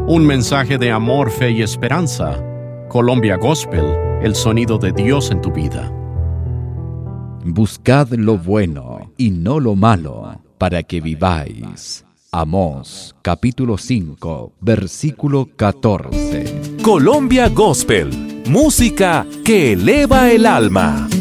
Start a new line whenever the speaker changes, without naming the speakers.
Un mensaje de amor, fe y esperanza. Colombia Gospel, el sonido de Dios en tu vida.
Buscad lo bueno y no lo malo, para que viváis. Amós, capítulo 5, versículo 14.
Colombia Gospel, música que eleva el alma.